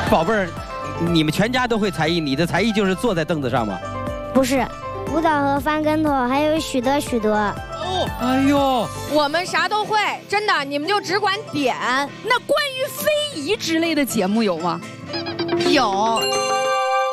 宝贝儿，你们全家都会才艺，你的才艺就是坐在凳子上吗？ 不是，舞蹈和翻跟头还有许多。 哦，哎呦， 我们啥都会，真的，你们就只管点。 那关于非遗之类的节目有吗？ 有。